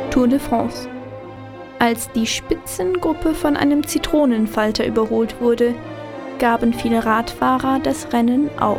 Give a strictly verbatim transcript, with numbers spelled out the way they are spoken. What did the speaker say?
Tour de France. Als die Spitzengruppe von einem Zitronenfalter überholt wurde, gaben viele Radfahrer das Rennen auf.